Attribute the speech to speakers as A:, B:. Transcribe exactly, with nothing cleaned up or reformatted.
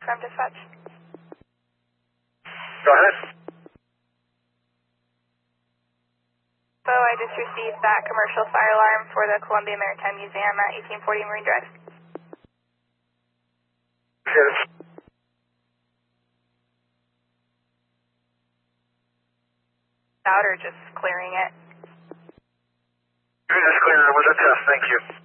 A: From dispatch.
B: Go ahead.
A: So I just received that commercial fire alarm for the Columbia Maritime Museum at eighteen forty Marine Drive.
B: Yes.
A: Out or just clearing it?
B: You're just clearing it with a test, thank you.